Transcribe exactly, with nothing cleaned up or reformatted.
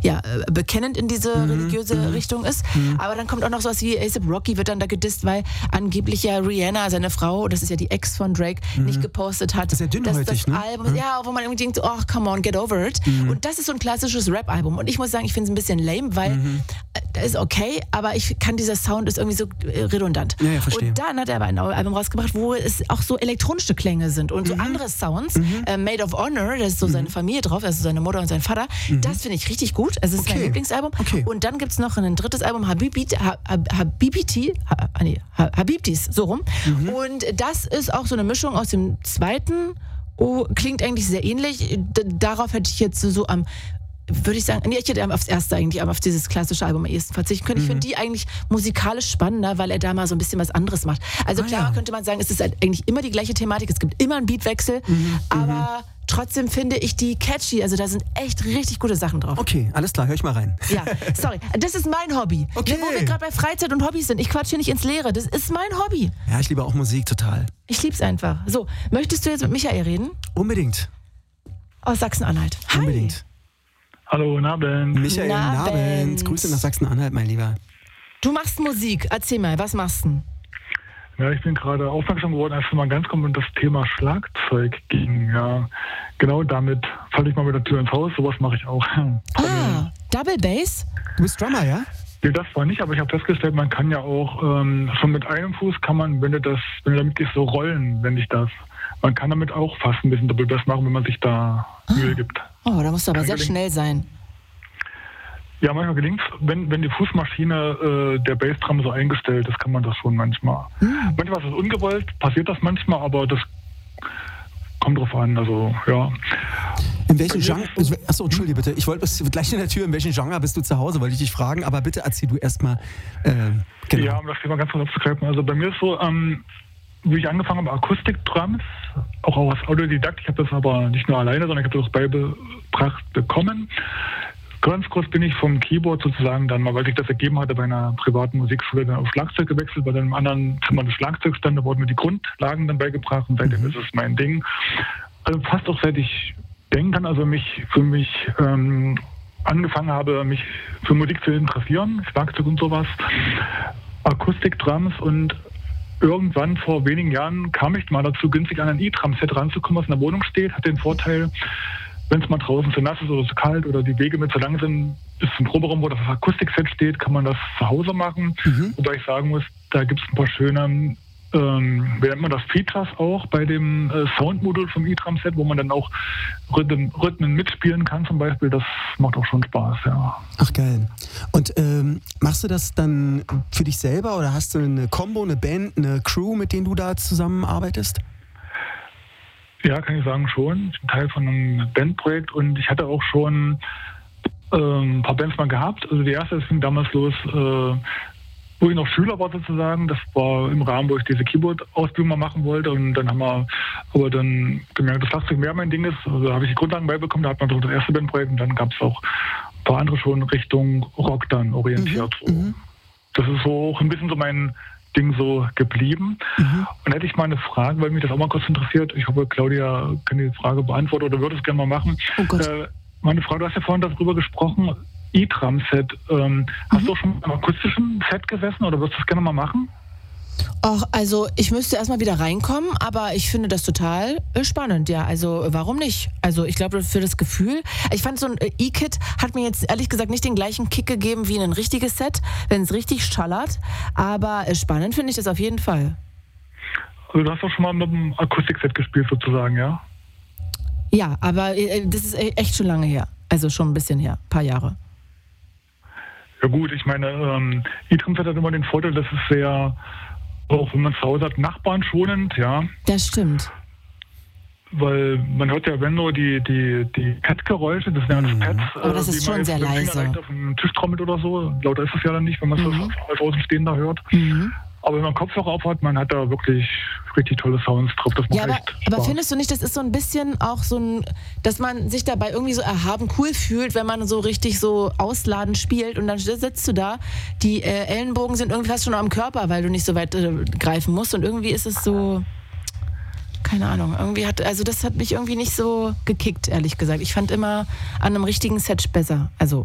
ja, äh, bekennend in diese mhm. religiöse mhm. Richtung ist. Mhm. Aber dann kommt auch noch sowas wie A$AP Rocky wird dann da gedisst, weil angeblich ja Rihanna, seine Frau, das ist ja die Ex von Drake, mhm. nicht gepostet hat. Das ist ja dünnhäutig, das ne? Album, mhm. ja, wo man irgendwie denkt, oh, come on, get over it. Mhm. Und das ist so ein klassisches Rap-Album. Und ich muss sagen, ich finde es ein bisschen lame, weil mhm. äh, das ist okay, aber ich kann, dieser Sound ist irgendwie so äh, redundant. Ja, ja, verstehe. Und dann hat er aber ein Album rausgebracht, wo es auch so elektronische Klänge sind und so mhm. andere Sounds. Mhm. Äh, Maid of Honor, da ist so mhm. seine Familie drauf, also seine Mutter und sein Vater. Mhm. Das finde ich richtig gut. Also, das okay. ist mein Lieblingsalbum. Okay. Und dann gibt es noch ein drittes Album, Habibiti, Habibiti, ha, nee, Habibtis, so rum. Mhm. Und das ist auch so eine Mischung aus dem zweiten. Oh, klingt eigentlich sehr ähnlich. D- darauf hätte ich jetzt so am würde ich sagen, nee, ich hätte aufs erste eigentlich, aber auf dieses klassische Album am ehesten verzichten können. Ich Mhm. finde die eigentlich musikalisch spannender, weil er da mal so ein bisschen was anderes macht. Also Ah, klar ja. könnte man sagen, es ist halt eigentlich immer die gleiche Thematik, es gibt immer einen Beatwechsel, Mhm. aber trotzdem finde ich die catchy, also da sind echt richtig gute Sachen drauf. Okay, alles klar, hör ich mal rein. Ja, sorry, das ist mein Hobby. Okay. Ne, wo wir gerade bei Freizeit und Hobbys sind, ich quatsch hier nicht ins Leere, das ist mein Hobby. Ja, ich liebe auch Musik total. Ich lieb's einfach. So, möchtest du jetzt mit Michael reden? Unbedingt. Aus Sachsen-Anhalt. Hi. Unbedingt. Hallo, guten Abend. Michael, guten Abend. Abend. Grüße nach Sachsen-Anhalt, mein Lieber. Du machst Musik, erzähl mal, was machst du? Ja, ich bin gerade aufmerksam geworden, als es mal ganz kommt und das Thema Schlagzeug ging. Ja, genau damit falle ich mal mit der Tür ins Haus. Sowas mache ich auch. Ah, Double Bass? Du bist Drummer, ja? Nee, das war nicht, aber ich habe festgestellt, man kann ja auch ähm, schon mit einem Fuß kann man, wenn du das, wenn du damit gehst, so rollen, wenn ich das. Man kann damit auch fast ein bisschen Double Bass machen, wenn man sich da Ah. Mühe gibt. Oh, da musst du aber Kann sehr gelingen. schnell sein. Ja, manchmal gelingt es, wenn, wenn die Fußmaschine äh, der Bassdrum so eingestellt ist, kann man das schon manchmal. Hm. Manchmal ist es ungewollt, passiert das manchmal, aber das kommt drauf an, also ja. In welchem Genre? Achso, entschuldige bitte. Ich wollte bis gleich in der Tür, in welchem Genre bist du zu Hause, wollte ich dich fragen, aber bitte erzähl du erstmal. Äh, genau. Ja, um das Thema ganz kurz aufzugreifen. Also bei mir ist so, ähm, wie ich angefangen habe, Akustikdrums, auch als Autodidakt. Ich habe das aber nicht nur alleine, sondern ich habe das auch beigebracht bekommen. Ganz kurz bin ich vom Keyboard sozusagen dann mal, weil sich das ergeben hatte, bei einer privaten Musikschule dann auf Schlagzeug gewechselt, bei einem anderen Zimmer des Schlagzeugs stand, da wurden mir die Grundlagen dann beigebracht und seitdem Mhm. ist es mein Ding. Also fast auch seit ich denken kann, also mich für mich ähm, angefangen habe, mich für Musik zu interessieren, Schlagzeug und sowas, Akustikdrums und irgendwann vor wenigen Jahren kam ich mal dazu, günstig an ein E-Drum-Set ranzukommen, was in der Wohnung steht, hat den Vorteil, wenn es mal draußen zu nass ist oder zu kalt oder die Wege mit zu lang sind, ist ein Proberaum, wo das Akustikset steht, kann man das zu Hause machen. Mhm. Wobei ich sagen muss, da gibt es ein paar schöne, ähm, wie nennt man das, Features auch bei dem äh, Soundmodul vom E-Drum-Set, wo man dann auch Rhythmen, Rhythmen mitspielen kann zum Beispiel. Das macht auch schon Spaß, ja. Ach geil. Und ähm, machst du das dann für dich selber oder hast du eine Combo, eine Band, eine Crew, mit denen du da zusammenarbeitest? Ja, kann ich sagen, schon. Ich bin Teil von einem Bandprojekt und ich hatte auch schon ähm, ein paar Bands mal gehabt. Also die erste, das ging damals los, äh, wo ich noch Schüler war sozusagen. Das war im Rahmen, wo ich diese Keyboard-Ausbildung mal machen wollte. Und dann haben wir aber dann gemerkt, dass Schlagzeug mehr mein Ding ist. Also da habe ich die Grundlagen beibekommen. Da hat man so das erste Bandprojekt und dann gab es auch ein paar andere schon Richtung Rock dann orientiert. Mhm, So. mhm. Das ist so auch ein bisschen so mein Ding so geblieben. Mhm. Und hätte ich mal eine Frage, weil mich das auch mal kurz interessiert. Ich hoffe, Claudia kann die Frage beantworten oder würde es gerne mal machen. Oh Gott. Äh, meine Frage, du hast ja vorhin darüber gesprochen, E-Drum-Set. Ähm, hast du auch schon am akustischen Set gesessen oder würdest du das gerne mal machen? Ach, also ich müsste erstmal wieder reinkommen, aber ich finde das total äh, spannend, ja. Also warum nicht? Also ich glaube, für das Gefühl, ich fand so ein äh, E-Kit hat mir jetzt ehrlich gesagt nicht den gleichen Kick gegeben wie ein richtiges Set, wenn es richtig schallert, aber äh, spannend finde ich das auf jeden Fall. Also du hast auch schon mal mit einem Akustikset gespielt sozusagen, ja? Ja, aber äh, das ist äh, echt schon lange her, also schon ein bisschen her, ein paar Jahre. Ja gut, ich meine, ähm, E-Drum-Set hat immer den Vorteil, dass es sehr, auch wenn man es zu Hause hat, Nachbarn schonend, ja. Das stimmt. Weil man hört ja, wenn nur die, die, die Pad-Geräusche, das sind ja alles Pads. Aber das äh, ist wie man schon jetzt sehr mit dem Finger leise. leicht auf dem Tisch trommelt oder so. Lauter ist es ja dann nicht, wenn man es Mhm. als Außenstehender hört. Mhm. Aber wenn man Kopfhörer auf hat, man hat da wirklich richtig tolle Sounds drauf. Das macht Ja, aber, echt aber Spaß. findest du nicht, das ist so ein bisschen auch so ein, dass man sich dabei irgendwie so erhaben cool fühlt, wenn man so richtig so ausladend spielt und dann sitzt du da, die äh, Ellenbogen sind irgendwie fast schon am Körper, weil du nicht so weit äh, greifen musst und irgendwie ist es so, keine Ahnung, irgendwie hat, also das hat mich irgendwie nicht so gekickt, ehrlich gesagt. Ich fand immer an einem richtigen Set besser, also